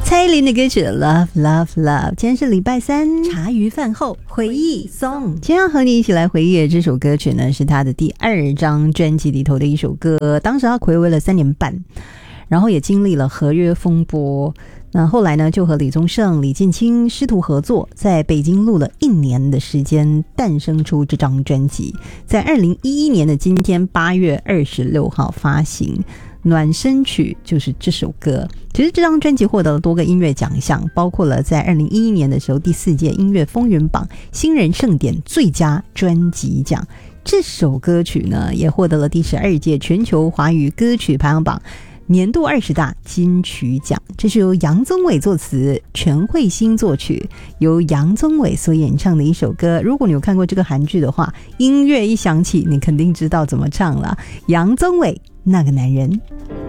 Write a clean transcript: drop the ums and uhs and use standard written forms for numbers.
蔡依林的歌曲 Love Love Love。 今天是礼拜三， 茶余饭后回忆送，今天要和你一起来回忆的这首歌曲呢，是他的第2张专辑里头的一首歌。当时他睽违了3年半，然后也经历了合约风波，那后来呢就和李宗盛、李建清师徒合作，在北京录了1年的时间，诞生出这张专辑，在2011年的今天8月26号发行。暖身曲就是这首歌。其实这张专辑获得了多个音乐奖项，包括了在2011年的时候第4届音乐风云榜新人盛典最佳专辑奖。这首歌曲呢也获得了第12届全球华语歌曲排行榜年度20大金曲奖。这是由杨宗纬作词，全慧欣作曲，由杨宗纬所演唱的一首歌。如果你有看过这个韩剧的话，音乐一响起你肯定知道怎么唱了。杨宗纬那个男人。